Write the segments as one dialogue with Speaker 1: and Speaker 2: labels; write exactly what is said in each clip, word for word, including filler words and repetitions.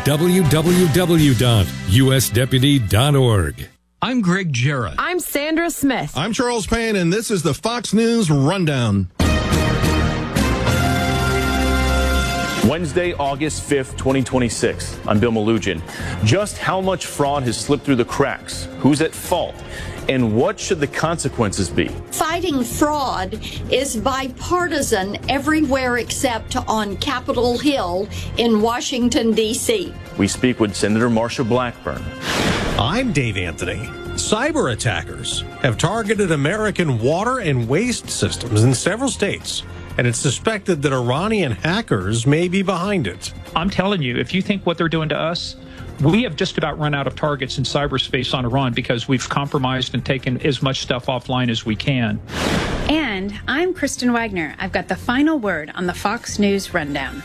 Speaker 1: w w w dot u s deputy dot org.
Speaker 2: I'm Greg Jarrett.
Speaker 3: I'm Sandra Smith.
Speaker 4: I'm Charles Payne, and this is the Fox News Rundown.
Speaker 5: Wednesday, August fifth, twenty twenty-six. I'm Bill Malugin. Just how much fraud has slipped through the cracks? Who's at fault? And what should the consequences be?
Speaker 6: Fighting fraud is bipartisan everywhere except on Capitol Hill in Washington, D C
Speaker 5: We speak with Senator Marsha Blackburn.
Speaker 7: I'm Dave Anthony. Cyber attackers have targeted American water and waste systems in several states, and it's suspected that Iranian hackers may be behind it.
Speaker 8: I'm telling you, if you think what they're doing to us, we have just about run out of targets in cyberspace on Iran because we've compromised and taken as much stuff offline as we can.
Speaker 9: And I'm Kristen Wagner. I've got the final word on the Fox News Rundown.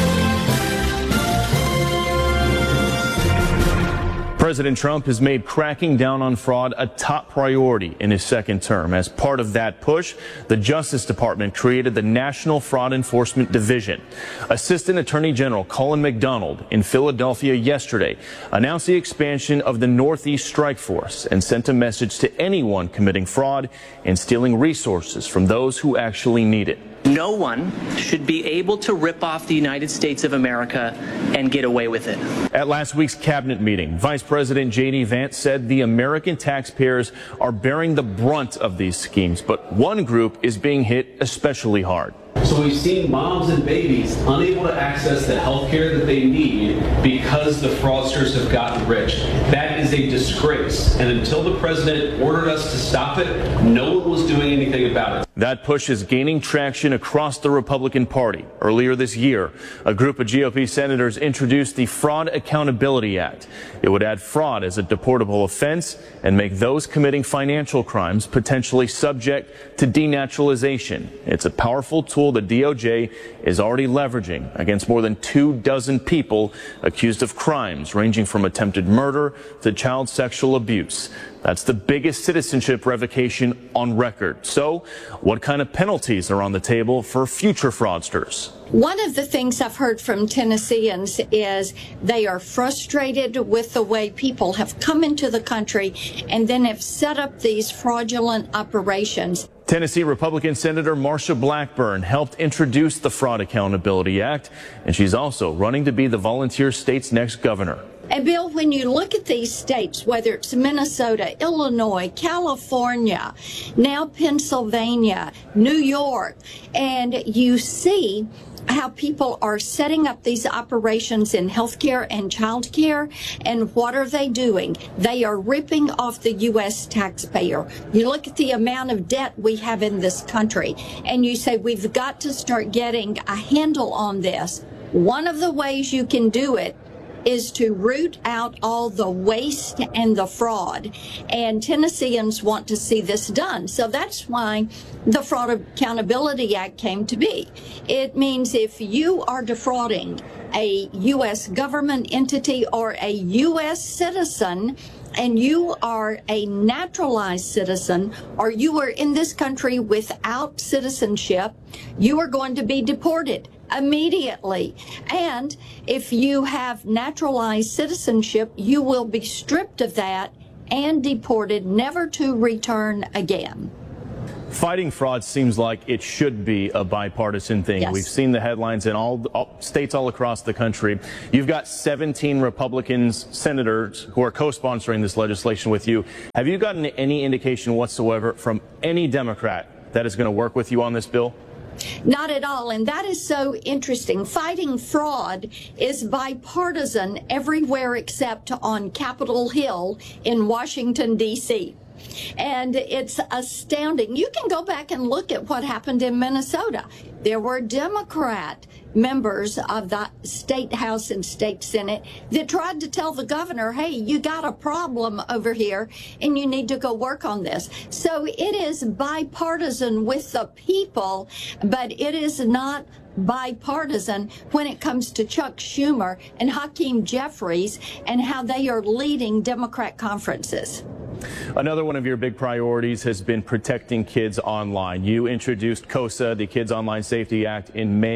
Speaker 5: President Trump has made cracking down on fraud a top priority in his second term. As part of that push, the Justice Department created the National Fraud Enforcement Division. Assistant Attorney General Colin McDonald in Philadelphia yesterday announced the expansion of the Northeast Strike Force and sent a message to anyone committing fraud and stealing resources from those who actually need it.
Speaker 10: No one should be able to rip off the United States of America and get away with it.
Speaker 5: At last week's cabinet meeting, Vice President J D Vance said the American taxpayers are bearing the brunt of these schemes, but one group is being hit especially hard.
Speaker 11: So we've seen moms and babies unable to access the health care that they need because the fraudsters have gotten rich. That is a disgrace. And until the president ordered us to stop it, no one was doing anything about it.
Speaker 5: That push is gaining traction across the Republican Party. Earlier this year, a group of G O P senators introduced the Fraud Accountability Act. It would add fraud as a deportable offense and make those committing financial crimes potentially subject to denaturalization. It's a powerful tool the D O J is already leveraging against more than two dozen people accused of crimes ranging from attempted murder to child sexual abuse. That's the biggest citizenship revocation on record. So, what kind of penalties are on the table for future fraudsters?
Speaker 6: One of the things I've heard from Tennesseans is they are frustrated with the way people have come into the country and then have set up these fraudulent operations.
Speaker 5: Tennessee Republican Senator Marsha Blackburn helped introduce the Fraud Accountability Act, and she's also running to be the volunteer state's next governor.
Speaker 6: And Bill, when you look at these states, whether it's Minnesota, Illinois, California, now Pennsylvania, New York, and you see how people are setting up these operations in healthcare and childcare, and what are they doing? They are ripping off the U S taxpayer. You look at the amount of debt we have in this country, and you say we've got to start getting a handle on this. One of the ways you can do it is to root out all the waste and the fraud. And Tennesseans want to see this done. So that's why the Fraud Accountability Act came to be. It means if you are defrauding a U S government entity or a U S citizen, and you are a naturalized citizen, or you are in this country without citizenship, you are going to be deported immediately. And if you have naturalized citizenship, you will be stripped of that and deported, never to return again.
Speaker 5: Fighting fraud seems like it should be a bipartisan thing.
Speaker 6: Yes.
Speaker 5: We've seen the headlines in all, all states all across the country. You've got seventeen Republicans, senators, who are co-sponsoring this legislation with you. Have you gotten any indication whatsoever from any Democrat that is going to work with you on this bill?
Speaker 6: Not at all, and that is so interesting. Fighting fraud is bipartisan everywhere except on Capitol Hill in Washington, D C And it's astounding. You can go back and look at what happened in Minnesota. There were Democrat members of the state house and state senate that tried to tell the governor, hey, you got a problem over here and you need to go work on this. So it is bipartisan with the people, but it is not bipartisan when it comes to Chuck Schumer and Hakeem Jeffries and how they are leading Democrat conferences.
Speaker 5: Another one of your big priorities has been protecting kids online. You introduced KOSA, the Kids Online Safety Act, in May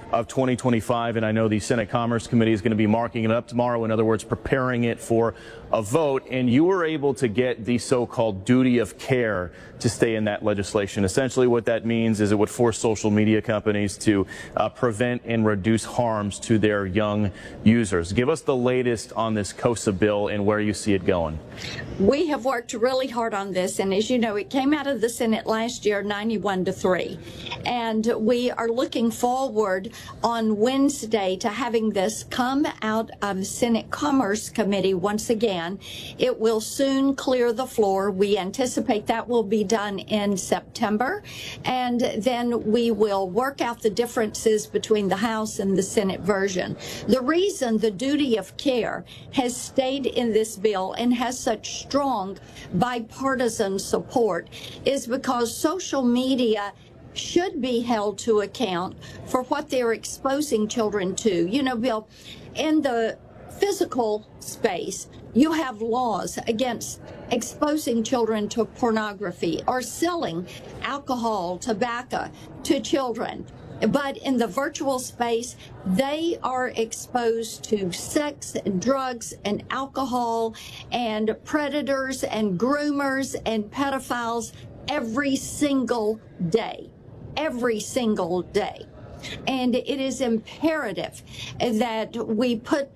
Speaker 5: of twenty twenty-five. And I know the Senate Commerce Committee is going to be marking it up tomorrow. In other words, preparing it for a vote. And you were able to get the so-called duty of care to stay in that legislation. Essentially what that means is it would force social media companies to uh, prevent and reduce harms to their young users. Give us the latest on this KOSA bill and where you see it going.
Speaker 6: We have worked really hard on this, and as you know, it came out of the Senate last year ninety-one to three. And we are looking forward on Wednesday to having this come out of the Senate Commerce Committee once again. It will soon clear the floor. We anticipate that will be done in September, and then we will work out the differences between the House and the Senate version. The reason the duty of care has stayed in this bill and has such strong bipartisan support is because social media should be held to account for what they're exposing children to. You know, Bill, in the physical space, you have laws against exposing children to pornography or selling alcohol, tobacco to children. But in the virtual space, they are exposed to sex and drugs and alcohol and predators and groomers and pedophiles every single day, every single day. And it is imperative that we put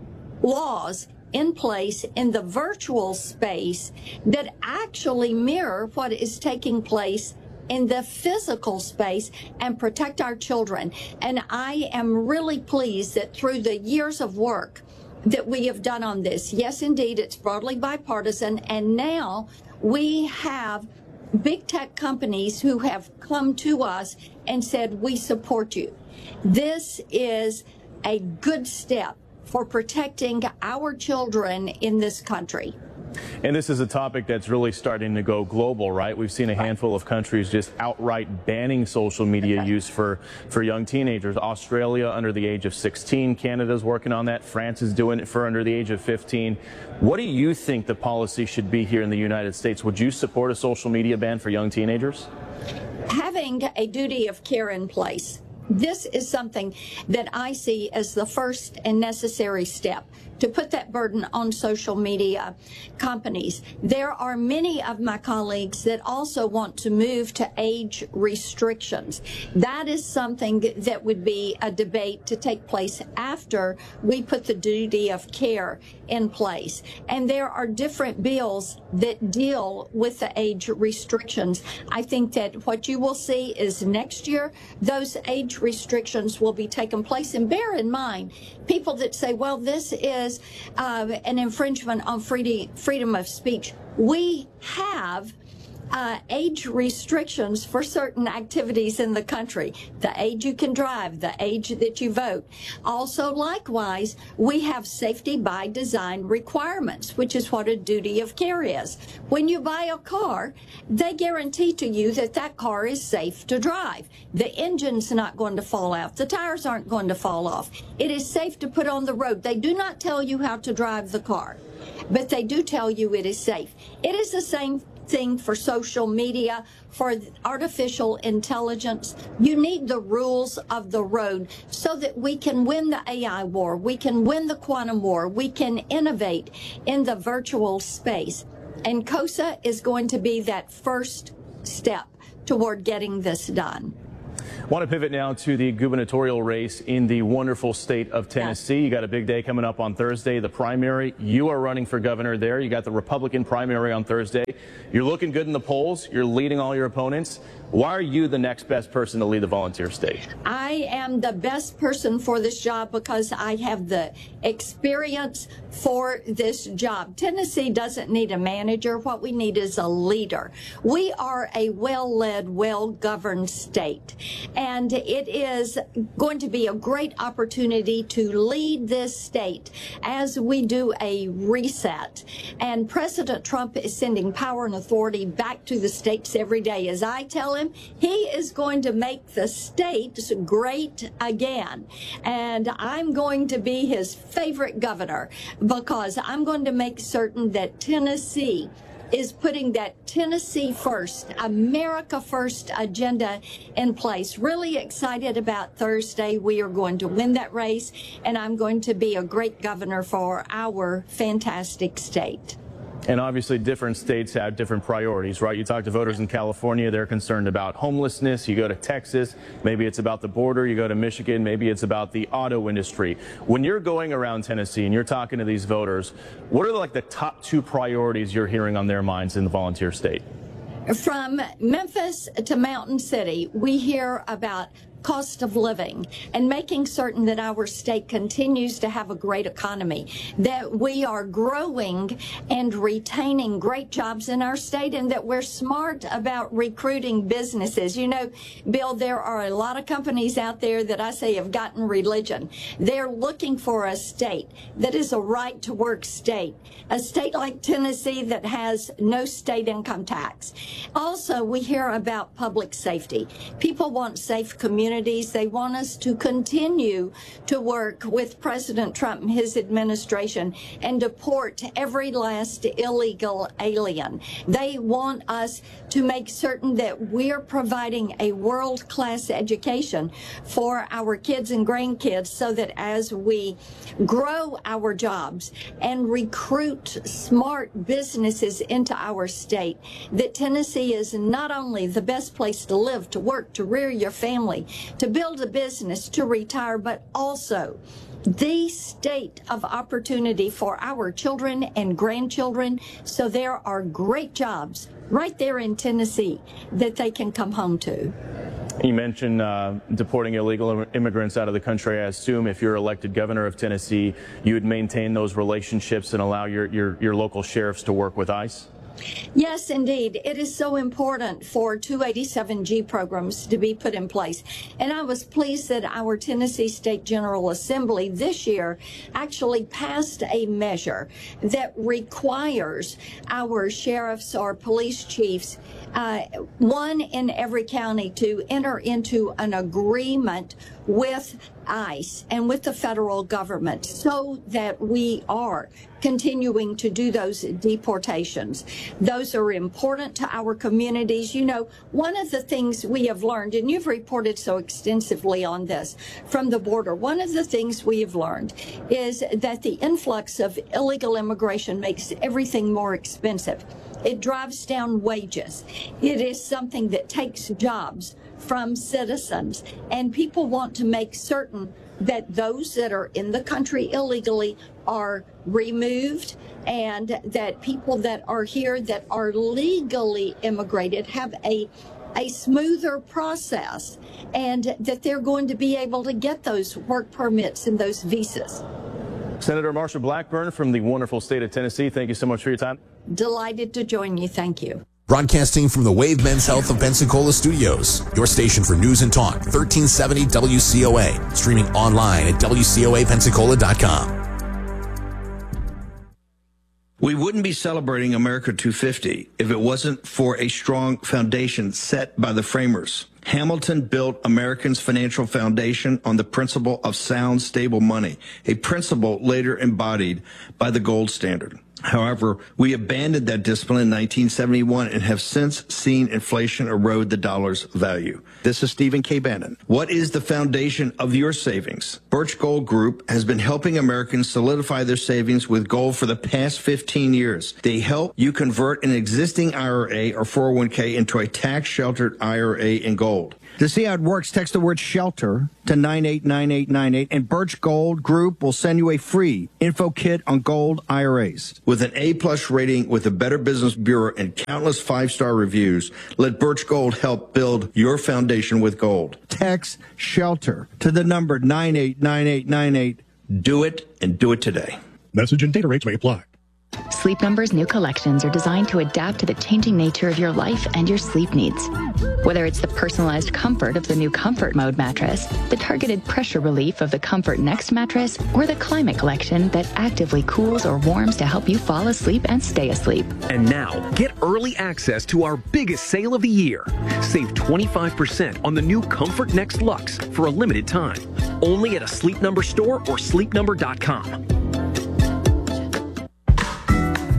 Speaker 6: laws in place in the virtual space that actually mirror what is taking place in the physical space and protect our children. And I am really pleased that through the years of work that we have done on this, yes, indeed, it's broadly bipartisan, and now we have big tech companies who have come to us and said, we support you. This is a good step for protecting our children in this country.
Speaker 5: And this is a topic that's really starting to go global, right? We've seen a handful of countries just outright banning social media use for, for young teenagers. Australia under the age of sixteen. Canada's working on that. France is doing it for under the age of fifteen. What do you think the policy should be here in the United States? Would you support a social media ban for young teenagers?
Speaker 6: Having a duty of care in place. This is something that I see as the first and necessary step to put that burden on social media companies. There are many of my colleagues that also want to move to age restrictions. That is something that would be a debate to take place after we put the duty of care in place. And there are different bills that deal with the age restrictions. I think that what you will see is next year, those age restrictions will be taking place. And bear in mind, people that say, well, this is uh, an infringement on freedom, freedom of speech. We have Uh, age restrictions for certain activities in the country. The age you can drive, the age that you vote. Also, likewise, we have safety by design requirements, which is what a duty of care is. When you buy a car, they guarantee to you that that car is safe to drive. The engine's not going to fall out. The tires aren't going to fall off. It is safe to put on the road. They do not tell you how to drive the car, but they do tell you it is safe. It is the same thing for social media, for artificial intelligence. You need the rules of the road so that we can win the A I war, we can win the quantum war, we can innovate in the virtual space. And KOSA is going to be that first step toward getting this done.
Speaker 5: I want to pivot now to the gubernatorial race in the wonderful state of Tennessee. You got a big day coming up on Thursday, the primary. You are running for governor there. You got the Republican primary on Thursday. You're looking good in the polls. You're leading all your opponents. Why are you the next best person to lead the volunteer state?
Speaker 6: I am the best person for this job because I have the experience for this job. Tennessee doesn't need a manager. What we need is a leader. We are a well-led, well-governed state, and it is going to be a great opportunity to lead this state as we do a reset. And President Trump is sending power and authority back to the states every day. As I tell him, he is going to make the states great again. And I'm going to be his favorite governor because I'm going to make certain that Tennessee is putting that Tennessee first, America first agenda in place. Really excited about Thursday. We are going to win that race, and I'm going to be a great governor for our fantastic state.
Speaker 5: And obviously different states have different priorities, right? You talk to voters in California, they're concerned about homelessness. You go to Texas, maybe it's about the border. You go to Michigan, maybe it's about the auto industry. When you're going around Tennessee and you're talking to these voters, what are like the top two priorities you're hearing on their minds in the volunteer state?
Speaker 6: From Memphis to Mountain City, we hear about cost of living and making certain that our state continues to have a great economy, that we are growing and retaining great jobs in our state, and that we're smart about recruiting businesses. You know, Bill, there are a lot of companies out there that I say have gotten religion. They're looking for a state that is a right to work state, a state like Tennessee that has no state income tax. Also, we hear about public safety. People want safe communities. They want us to continue to work with President Trump and his administration and deport every last illegal alien. They want us to make certain that we're providing a world-class education for our kids and grandkids, so that as we grow our jobs and recruit smart businesses into our state, that Tennessee is not only the best place to live, to work, to rear your family, to build a business, to retire, but also the state of opportunity for our children and grandchildren. So there are great jobs right there in Tennessee that they can come home to.
Speaker 5: You mentioned uh, deporting illegal immigrants out of the country. I assume if you're elected governor of Tennessee, you would maintain those relationships and allow your, your, your local sheriffs to work with ICE?
Speaker 6: Yes, indeed. It is so important for two eighty-seven G programs to be put in place. And I was pleased that our Tennessee State General Assembly this year actually passed a measure that requires our sheriffs or police chiefs, uh, one in every county, to enter into an agreement with ICE and with the federal government so that we are continuing to do those deportations. Those are important to our communities. You know, one of the things we have learned, and you've reported so extensively on this from the border, one of the things we have learned is that the influx of illegal immigration makes everything more expensive. It drives down wages. It is something that takes jobs from citizens, and people want to make certain that those that are in the country illegally are removed, and that people that are here that are legally immigrated have a a smoother process, and that they're going to be able to get those work permits and those visas.
Speaker 5: Senator Marsha Blackburn from the wonderful state of Tennessee, thank you so much for your time.
Speaker 6: Delighted to join you. Thank you.
Speaker 2: Broadcasting from the Wave Men's Health of Pensacola studios, your station for news and talk, thirteen seventy W C O A, streaming online at W C O A Pensacola dot com.
Speaker 3: We wouldn't be celebrating America two fifty if it wasn't for a strong foundation set by the framers. Hamilton built Americans' financial foundation on the principle of sound, stable money, a principle later embodied by the gold standard. However, we abandoned that discipline in nineteen seventy-one and have since seen inflation erode the dollar's value. This is Stephen K. Bannon. What is the foundation of your savings? Birch Gold Group has been helping Americans solidify their savings with gold for the past fifteen years. They help you convert an existing I R A or four oh one K into a tax-sheltered I R A in gold.
Speaker 12: To see how it works, text the word SHELTER to nine eight nine eight nine eight, and Birch Gold Group will send you a free info kit on gold I R As.
Speaker 3: With an A-plus rating with the Better Business Bureau and countless five-star reviews, let Birch Gold help build your foundation with gold.
Speaker 12: Text SHELTER to the number nine eight nine eight nine eight.
Speaker 3: Do it, and do it today.
Speaker 13: Message and data rates may apply.
Speaker 14: Sleep Number's new collections are designed to adapt to the changing nature of your life and your sleep needs. Whether it's the personalized comfort of the new Comfort Mode mattress, the targeted pressure relief of the Comfort Next mattress, or the Climate Collection that actively cools or warms to help you fall asleep and stay asleep.
Speaker 15: And now, get early access to our biggest sale of the year. Save twenty-five percent on the new Comfort Next Luxe for a limited time. Only at a Sleep Number store or sleep number dot com.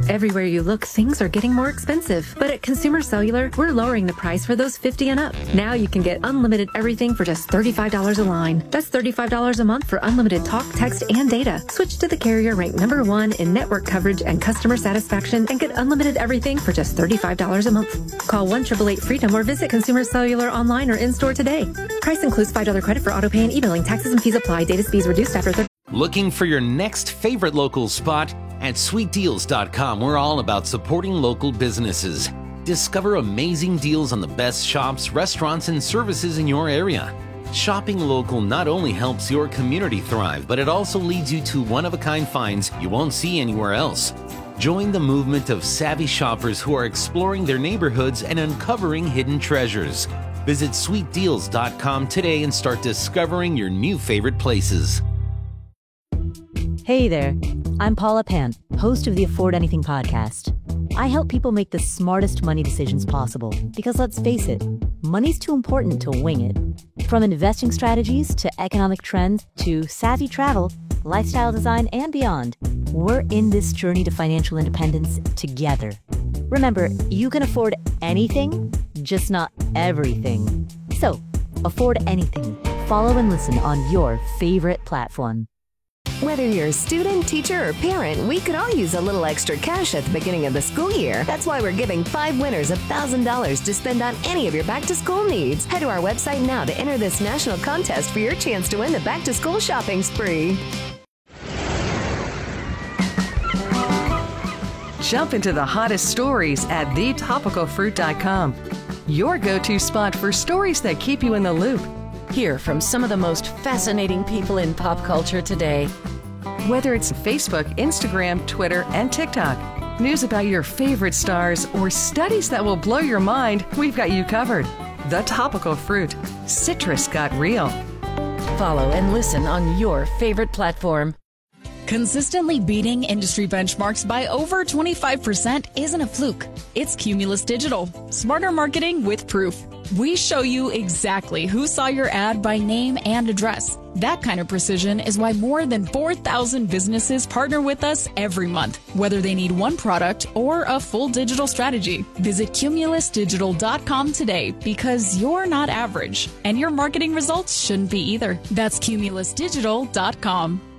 Speaker 13: Everywhere you look, things are getting more expensive. But at Consumer Cellular, we're lowering the price for those fifty and up. Now you can get unlimited everything for just thirty-five dollars a line. That's thirty-five dollars a month for unlimited talk, text, and data. Switch to the carrier ranked number one in network coverage and customer satisfaction and get unlimited everything for just thirty-five dollars a month. Call one eight eight eight freedom or visit Consumer Cellular online or in-store today. Price includes five dollars credit for auto pay and e-billing. Taxes and fees apply. Data speeds reduced after thirty.
Speaker 16: Looking for your next favorite local spot? At sweet deals dot com, we're all about supporting local businesses. Discover amazing deals on the best shops, restaurants, and services in your area. Shopping local not only helps your community thrive, but it also leads you to one-of-a-kind finds you won't see anywhere else. Join the movement of savvy shoppers who are exploring their neighborhoods and uncovering hidden treasures. Visit sweet deals dot com today and start discovering your new favorite places.
Speaker 17: Hey there, I'm Paula Pan, host of the Afford Anything podcast. I help people make the smartest money decisions possible because, let's face it, money's too important to wing it. From investing strategies to economic trends to savvy travel, lifestyle design, and beyond, we're in this journey to financial independence together. Remember, you can afford anything, just not everything. So, afford anything. Follow and listen on your favorite platform.
Speaker 18: Whether you're a student, teacher, or parent, we could all use a little extra cash at the beginning of the school year. That's why we're giving five winners one thousand dollars to spend on any of your back-to-school needs. Head to our website now to enter this national contest for your chance to win the back-to-school shopping spree.
Speaker 19: Jump into the hottest stories at the topical fruit dot com. Your go-to spot for stories that keep you in the loop. Hear from some of the most fascinating people in pop culture today. Whether it's Facebook, Instagram, Twitter, and TikTok, news about your favorite stars, or studies that will blow your mind, we've got you covered. The Topical Fruit. Citrus got real. Follow and listen on your favorite platform.
Speaker 20: Consistently beating industry benchmarks by over twenty-five percent isn't a fluke. It's Cumulus Digital. Smarter marketing with proof. We show you exactly who saw your ad by name and address. That kind of precision is why more than four thousand businesses partner with us every month, whether they need one product or a full digital strategy. Visit Cumulus Digital dot com today because you're not average, and your marketing results shouldn't be either. That's Cumulus Digital dot com.